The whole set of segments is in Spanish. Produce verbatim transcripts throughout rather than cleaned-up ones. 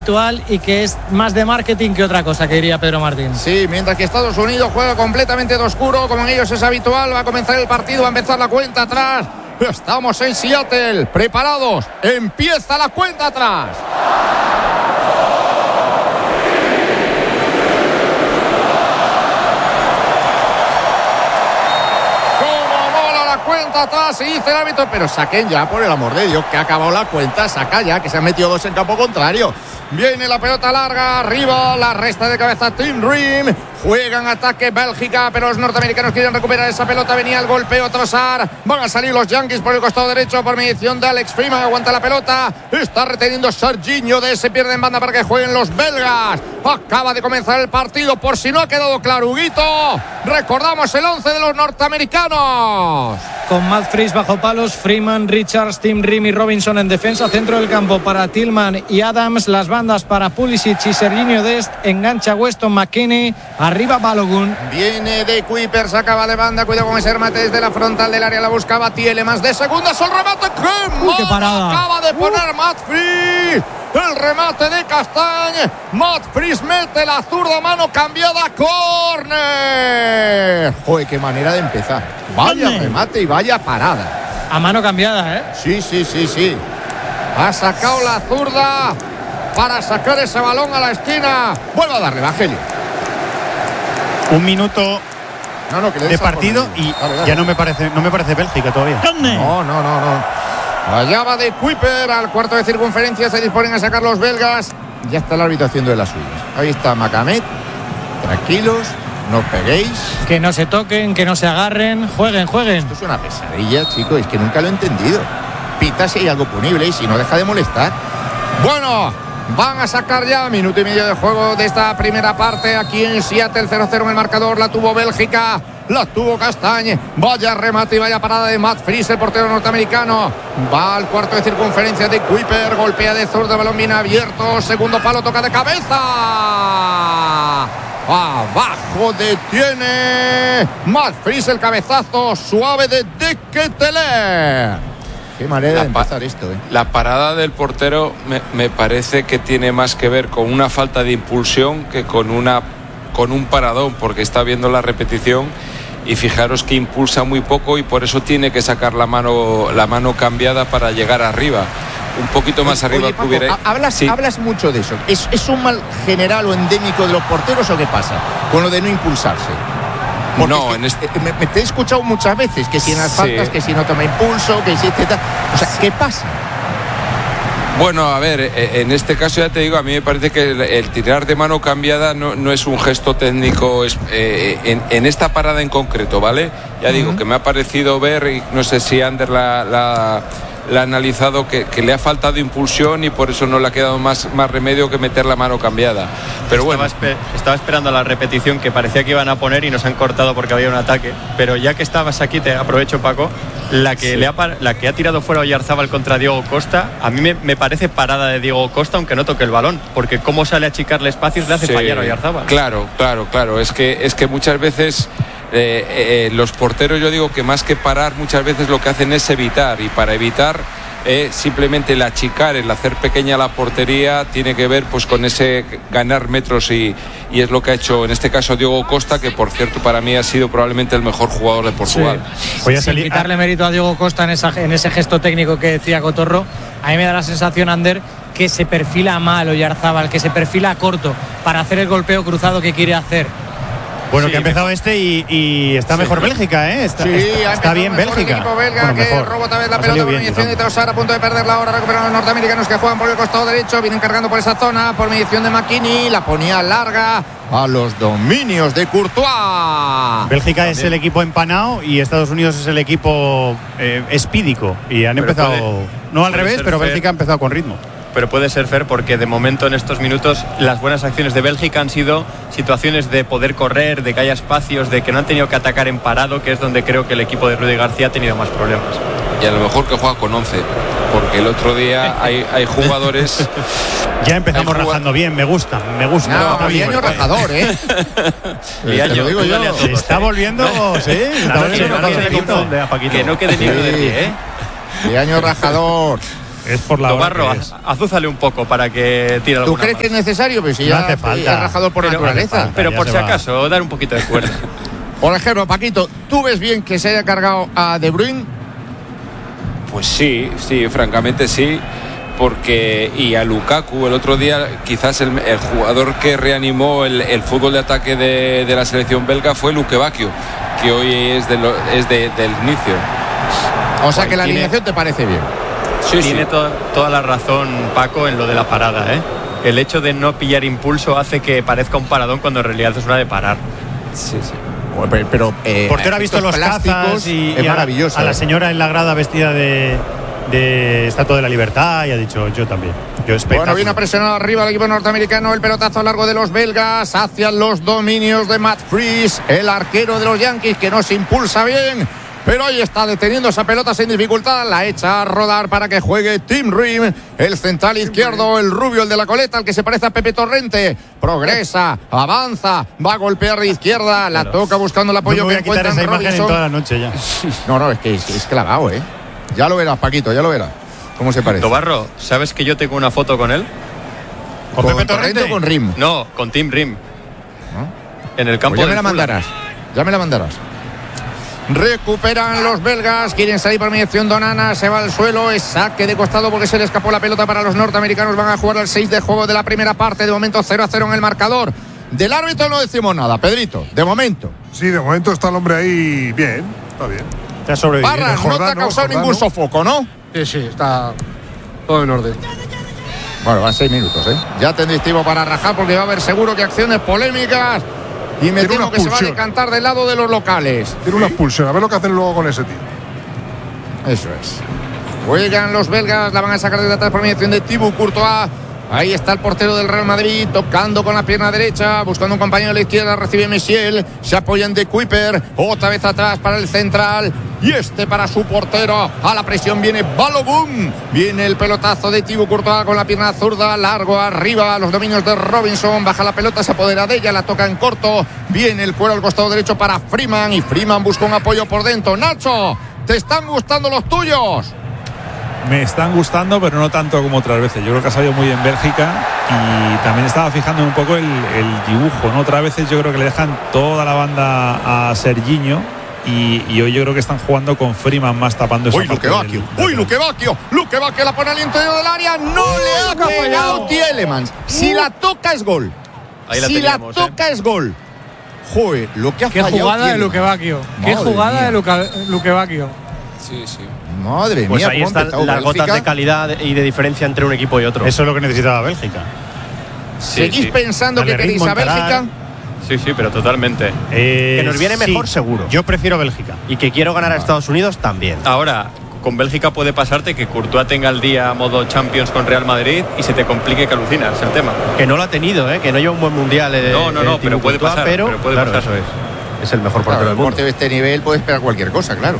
y que es más de marketing que otra cosa, que diría Pedro Martín. Sí, mientras que Estados Unidos juega completamente de oscuro, como en ellos es habitual. Va a comenzar el partido, va a empezar la cuenta atrás. Estamos en Seattle, preparados. Empieza la cuenta atrás. Cuenta atrás y dice el árbitro, pero saquen ya, por el amor de Dios, que ha acabado la cuenta, saca ya, que se han metido dos en campo contrario. Viene la pelota larga, arriba, la resta de cabeza Tim Ream. Juegan ataque Bélgica, pero los norteamericanos quieren recuperar esa pelota. Venía el golpeo Trossard. Van a salir los Yankees por el costado derecho por mediación de Alex Freeman. Aguanta la pelota. Está reteniendo Serginho. De ese pierde en banda para que jueguen los belgas. Acaba de comenzar el partido, por si no ha quedado claro, Huguito. Recordamos el once de los norteamericanos. Con Matt Fries bajo palos, Freeman, Richards, Tim Ream y Robinson en defensa. Centro del campo para Tillman y Adams. Las bandas para Pulisic y Serginho Dest. Engancha Weston McKennie. Arriba Balogun. Viene de Kuiper, sacaba de banda. Cuidado con ese remate desde la frontal del área. La buscaba Tielemans de segundas. El remate. ¡Qué, Uy, qué parada! Acaba de poner uh. Matt Fries. El remate de Castañ. Matt Fries mete la zurda, mano cambiada. ¡Córner! Joder, qué manera de empezar. Vaya remate y vaya parada. A mano cambiada, ¿eh? Sí, sí, sí, sí. Ha sacado la zurda para sacar ese balón a la esquina. Vuelve a darle, Evangelio. Un minuto no, no, que de partido y dale, dale. ya no me parece no me parece Bélgica todavía. No, no, no, no. Allá va de Kuiper al cuarto de circunferencia. Se disponen a sacar los belgas. Ya está el árbitro haciendo de las suyas. Ahí está Macamet. Tranquilos, no os peguéis. Que no se toquen, que no se agarren. Jueguen, jueguen. Esto es una pesadilla, chicos. Es que nunca lo he entendido. Pita si hay algo punible y si no, deja de molestar. Bueno, van a sacar ya minuto y medio de juego de esta primera parte aquí en Seattle. Cero cero en el marcador. La tuvo Bélgica. La tuvo Castañ. Vaya remate y vaya parada de Matt Fries, el portero norteamericano. Va al cuarto de circunferencia de Kuiper. Golpea de zurda, balón bien abierto. Segundo palo, toca de cabeza. Abajo detiene Matt Fries el cabezazo suave de De Ketelaere. Qué manera la de empezar esto, ¿eh? La parada del portero me, me parece que tiene más que ver con una falta de impulsión que con una con un paradón, porque está viendo la repetición y fijaros que impulsa muy poco y por eso tiene que sacar la mano la mano cambiada para llegar arriba. Un poquito más arriba. Oye, Paco, hubiera... hablas, sí. hablas mucho de eso. ¿Es, ¿Es un mal general o endémico de los porteros o qué pasa con lo de no impulsarse? Porque no, es que, en este... me, me te he escuchado muchas veces que si en las sí. faltas, que si no toma impulso, que si etcétera. O sea, ¿qué pasa? Bueno, a ver, en este caso ya te digo, a mí me parece que el, el tirar de mano cambiada no, no es un gesto técnico es, eh, en, en esta parada en concreto, ¿vale? Ya uh-huh. digo que me ha parecido ver, y no sé si Ander la, la, la ha analizado, que, que le ha faltado impulsión y por eso no le ha quedado más, más remedio que meter la mano cambiada. Pero bueno. Estaba, espe- estaba esperando la repetición que parecía que iban a poner y nos han cortado porque había un ataque. Pero ya que estabas aquí, te aprovecho, Paco. La que, sí. le ha, la que ha tirado fuera Oyarzábal contra Diego Costa, a mí me, me parece parada de Diego Costa, aunque no toque el balón, porque cómo sale a achicarle espacios le hace sí. fallar a Oyarzábal. Claro, claro, claro. Es que, es que muchas veces eh, eh, los porteros, yo digo que más que parar, muchas veces lo que hacen es evitar, y para evitar eh, simplemente el achicar, el hacer pequeña la portería, tiene que ver pues con ese ganar metros y, y es lo que ha hecho en este caso Diego Costa, que por cierto para mí ha sido probablemente el mejor jugador de Portugal. Sí. Voy a Sin quitarle mérito a Diego Costa en, esa, en ese gesto técnico que decía Cotorro, a mí me da la sensación, Ander, que se perfila mal Oyarzábal, que se perfila corto para hacer el golpeo cruzado que quiere hacer. Bueno, sí, que ha empezado mejor. este y, y está sí. mejor Bélgica, ¿eh? Está, sí, está, está bien Bélgica. Equipo belga bueno, que mejor. roba otra vez la pelota por mediación de Trossard, a punto de perderla ahora. Recuperan los norteamericanos que juegan por el costado derecho. Vienen cargando por esa zona por mediación de McKennie. La ponía larga a los dominios de Courtois. Bélgica También. es el equipo empanado y Estados Unidos es el equipo eh, espídico. Y han pero empezado, puede, no al revés, pero Bélgica ha empezado con ritmo. Pero puede ser fair porque de momento en estos minutos las buenas acciones de Bélgica han sido situaciones de poder correr, de que haya espacios, de que no han tenido que atacar en parado, que es donde creo que el equipo de Rudy García ha tenido más problemas. Y a lo mejor que juega con once, porque el otro día hay, hay jugadores... Ya empezamos jugad... rajando bien, me gusta, me gusta. No, Liaño rajador, ¿eh? Liaño, te lo digo yo. Se está volviendo, sí, está volviendo que no quede ni uno de pie, ¿eh? Liaño rajador. Es por la Tobarro, hora que es. azúzale un poco para que tire ¿Tú alguna crees más. que es necesario? Pues si No ya hace falta. ha rajado por Pero- naturaleza. Pero Ya por se si va. acaso, dar un poquito de cuerda. Por ejemplo, Paquito, ¿tú ves bien que se haya cargado a De Bruyne? Pues sí, sí, francamente sí. Porque, y a Lukaku el otro día, quizás el, el jugador que reanimó el, el fútbol de ataque de, de la selección belga fue Luke Bacchio, que hoy es, de lo, es de, del inicio. O sea que la Tiene- alineación te parece bien. Sí, Tiene sí. to- toda la razón Paco en lo de la parada, ¿eh? El hecho de no pillar impulso hace que parezca un paradón cuando en realidad es una de parar. Sí, sí. Pero, pero, eh, El portero ha visto efectos los plásticos, cazas y, es y a, maravilloso. a la ¿eh? señora en la grada vestida de, de Estatua de la Libertad y ha dicho yo también. Yo Bueno, espectáculo. viene a presionar arriba el equipo norteamericano. El pelotazo largo de los belgas hacia los dominios de Matt Freese, el arquero de los Yankees, que no se impulsa bien. Pero ahí está deteniendo esa pelota sin dificultad. La echa a rodar para que juegue Tim Ream, el central izquierdo, el rubio, el de la coleta, el que se parece a Pepe Torrente. Progresa, avanza, va a golpear de izquierda, la toca buscando el No apoyo me voy que a quitar encuentra esa en imagen en Robinson. toda la noche ya. No, no, es que es, es clavado, ¿eh? Ya lo verás, Paquito, ya lo verás. ¿Cómo se parece? Tobarro, ¿sabes que yo tengo una foto con él? ¿Con ¿Con Pepe Torrente Torrente? o con Rim? No, con Tim Rim. En el campo Pues ya me del la Fulham. mandarás. Ya me la mandarás. Recuperan los belgas, quieren salir por mediación de Onana, se va al suelo, es saque de costado porque se le escapó la pelota para los norteamericanos, van a jugar al seis de juego de la primera parte, de momento cero a cero en el marcador. Del árbitro no decimos nada, Pedrito, de momento. Sí, de momento está el hombre ahí bien, está bien. Te ha sobrevivido. Barras, no te ha Jordano, causado Jordano. ningún sofoco, ¿no? Sí, sí, está todo en orden. Bueno, van seis minutos, ¿eh? Ya tendréis tiempo para rajar porque va a haber seguro que acciones polémicas y me Tiene temo una que se va a expulsión. decantar del lado de los locales. Tiene una expulsión, a ver lo que hacen luego con ese tío. Eso es. Juegan los belgas, la van a sacar desde atrás por mediación de Thibaut Courtois. Ahí está el portero del Real Madrid, tocando con la pierna derecha, buscando un compañero a la izquierda, recibe Messiel, se apoyan de Kuiper, otra vez atrás para el central, y este para su portero, a la presión viene Balogun, viene el pelotazo de Thibaut Courtois con la pierna zurda, largo arriba, a los dominios de Robinson, baja la pelota, se apodera de ella, la toca en corto, viene el cuero al costado derecho para Freeman, y Freeman busca un apoyo por dentro. Nacho, ¿te están gustando los tuyos? Me están gustando, pero no tanto como otras veces. Yo creo que ha salido muy bien Bélgica y también estaba fijando un poco el, el dibujo, ¿no? Otras veces yo creo que le dejan toda la banda a Serginho y, y hoy yo creo que están jugando con Freeman más tapando esa Uy, parte Luque Bacchio, del- uy, Luque Bacchio, Luque Bacchio la pone al interior del área, no le ha pegado Tielemans. Si la toca es gol. Ahí la si teníamos, la toca es gol. Joder, lo que ha Qué fallado jugada de Tielemans. Luque Bacchio. Qué Madre jugada mía. de Luca- Luque Bacchio. Sí, sí. Madre Pues mía, ahí cómo ha están empezado las gotas Bélgica. de calidad y de diferencia entre un equipo y otro. Eso es lo que necesitaba Bélgica. Sí, ¿Seguís sí. pensando Dale que queréis ritmo, a Bélgica? encarar. Sí, sí, pero totalmente. Eh, Que nos viene mejor, sí. seguro. Yo prefiero Bélgica. Y que quiero ganar a Estados Unidos también. Ahora, con Bélgica puede pasarte que Courtois tenga el día modo Champions con Real Madrid y se te complique que alucinas el tema. Que no lo ha tenido, ¿eh? Que no lleva un buen mundial. eh, No, no, eh, no, Thibaut pero puede Courtois, pasar, Pero, pero puede claro, pasar. eso es. Es el mejor portero Claro, del el mundo. portero de este nivel puede esperar cualquier cosa, claro.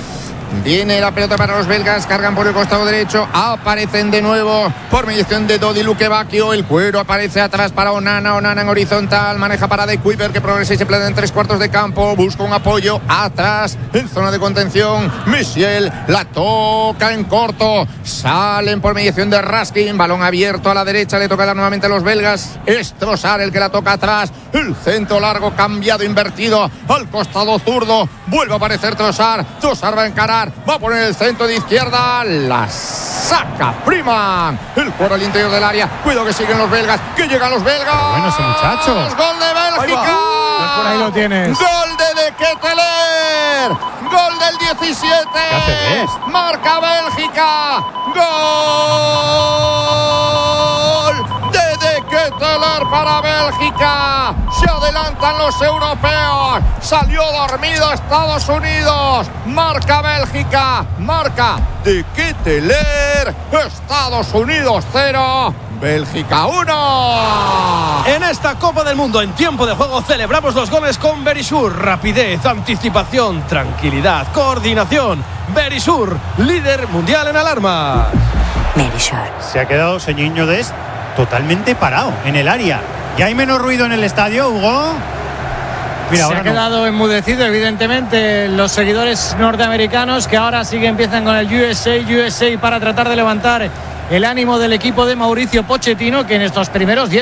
Viene la pelota para los belgas, cargan por el costado derecho, aparecen de nuevo por mediación de Dodi Luque Bacchio, el cuero aparece atrás para Onana, Onana en horizontal, maneja para De Kuiper que progresa y se planta en tres cuartos de campo, busca un apoyo atrás en zona de contención, Messiel la toca en corto, salen por mediación de Raskin, balón abierto a la derecha, le toca dar nuevamente a los belgas, es Trossard el que la toca atrás, el centro largo cambiado, invertido al costado zurdo, vuelve a aparecer Trossard, Trossard va a encarar, va a poner el centro de izquierda, la saca Freeman, el cuero al interior del área, cuidado que siguen los belgas, que llegan los belgas. Bueno, ese muchacho. Gol de Bélgica. Pues por ahí lo tienes. Gol de De Ketelaere. Gol del diecisiete. ¿Qué hace Best? Marca Bélgica. Gol de De Ketelaere para Bélgica. Se adelantan los europeos. Salió dormido Estados Unidos. Marca Bélgica. Marca De Ketelaere. Estados Unidos cero. Bélgica uno. En esta Copa del Mundo en tiempo de juego celebramos los goles con Verisur. Rapidez, anticipación, tranquilidad, coordinación. Verisur, líder mundial en alarma. Verisur. Se ha quedado Serginho Dest totalmente parado en el área. ¿Ya hay menos ruido en el estadio, Hugo? Mira, se ahora ha no. quedado enmudecido, evidentemente, los seguidores norteamericanos que ahora sí que empiezan con el U S A, U S A para tratar de levantar el ánimo del equipo de Mauricio Pochettino, que en estos primeros diez